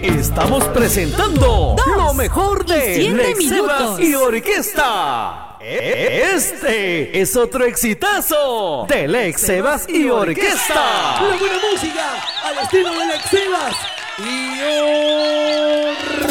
Estamos presentando lo mejor de 7 Lex Sebas minutos. y Orquesta. Este es otro exitazo de Lex Sebas y Orquesta. Una buena música al estilo de Lex Sebas y